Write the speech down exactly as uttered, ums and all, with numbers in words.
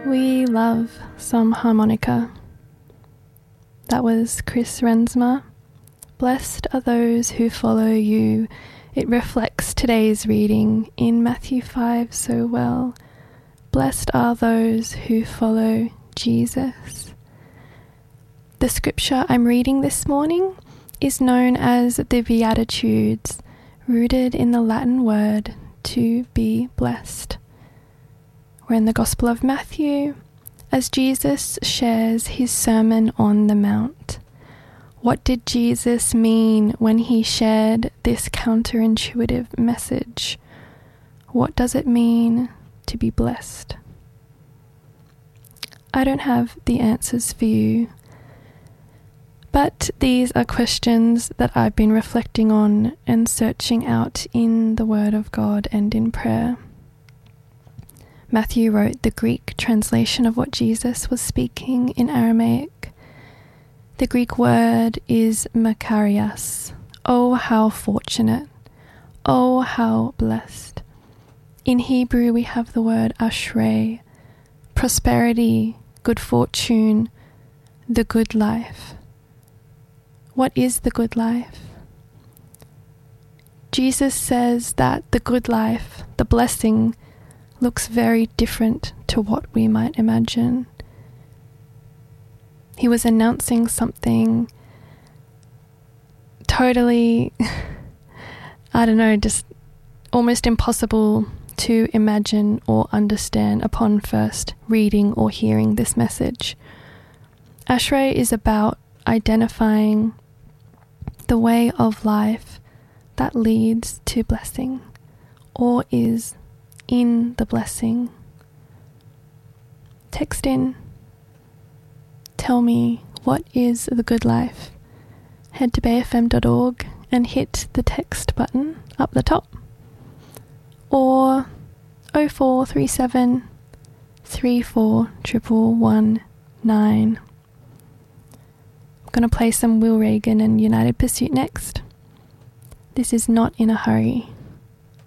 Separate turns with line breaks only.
We love some harmonica. That was Chris Rensma. Blessed are those who follow you. It reflects today's reading in Matthew five so well. Blessed are those who follow Jesus. The scripture I'm reading this morning is known as the Beatitudes, rooted in the Latin word to be blessed. We're in the Gospel of Matthew as Jesus shares his Sermon on the Mount. What did Jesus mean when he shared this counterintuitive message? What does it mean to be blessed? I don't have the answers for you, but these are questions that I've been reflecting on and searching out in the Word of God and in prayer. Matthew wrote the Greek translation of what Jesus was speaking in Aramaic. The Greek word is makarios. Oh, how fortunate. Oh, how blessed. In Hebrew, we have the word ashrei, prosperity, good fortune, the good life. What is the good life? Jesus says that the good life, the blessing, looks very different to what we might imagine. He was announcing something totally, I don't know, just almost impossible to imagine or understand upon first reading or hearing this message. Ashrei is about identifying the way of life that leads to blessing or is in the blessing. Text in. Tell me, what is the good life? Head to bay f m dot org and hit the text button up the top. Or oh four three seven, three four one one one nine. I'm going to play some Will Reagan and United Pursuit next. This is Not in a Hurry.